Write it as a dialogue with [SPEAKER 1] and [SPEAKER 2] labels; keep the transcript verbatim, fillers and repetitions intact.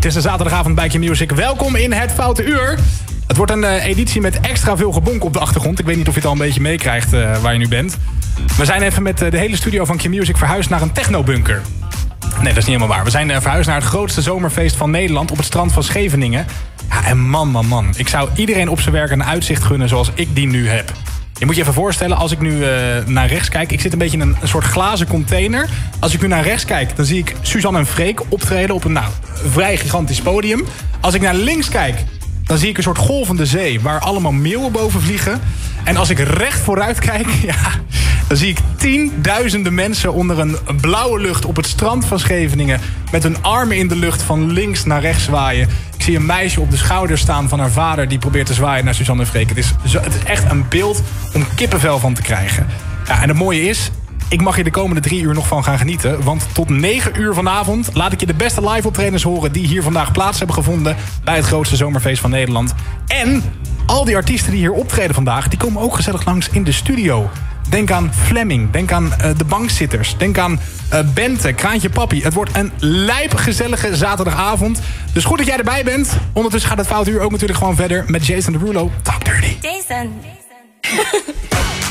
[SPEAKER 1] Het is een zaterdagavond bij Q-Music. Welkom in het Foute Uur. Het wordt een uh, editie met extra veel gebonk op de achtergrond. Ik weet niet of je het al een beetje meekrijgt uh, waar je nu bent. We zijn even met uh, de hele studio van Q-Music verhuisd naar een technobunker. Nee, dat is niet helemaal waar. We zijn uh, verhuisd naar het grootste zomerfeest van Nederland op het strand van Scheveningen. Ja, en man, man, man. Ik zou iedereen op zijn werk een uitzicht gunnen zoals ik die nu heb. Je moet je even voorstellen, als ik nu uh, naar rechts kijk... ik zit een beetje in een, een soort glazen container. Als ik nu naar rechts kijk, dan zie ik Suzanne en Freek optreden... op een nou, vrij gigantisch podium. Als ik naar links kijk, dan zie ik een soort golvende zee... waar allemaal meeuwen boven vliegen. En als ik recht vooruit kijk, ja, dan zie ik tienduizenden mensen... onder een blauwe lucht op het strand van Scheveningen... met hun armen in de lucht van links naar rechts zwaaien. Ik zie een meisje op de schouder staan van haar vader... die probeert te zwaaien naar Suzanne en Freek. Het is, zo, het is echt een beeld om kippenvel van te krijgen. Ja, en het mooie is... ik mag je de komende drie uur nog van gaan genieten. Want tot negen uur vanavond laat ik je de beste live optredens horen... die hier vandaag plaats hebben gevonden bij het grootste zomerfeest van Nederland. En al die artiesten die hier optreden vandaag... die komen ook gezellig langs in de studio. Denk aan Fleming, denk aan uh, de bankzitters... denk aan uh, Bente, Kraantje Papi. Het wordt een lijpgezellige zaterdagavond. Dus goed dat jij erbij bent. Ondertussen gaat het Foute Uur ook natuurlijk gewoon verder... met Jason Derulo. Talk Dirty.
[SPEAKER 2] Jason. Jason.